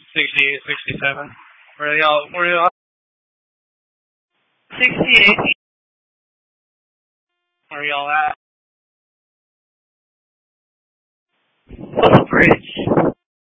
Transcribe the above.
68, 67. Where y'all? 68. Where y'all at? What's the bridge?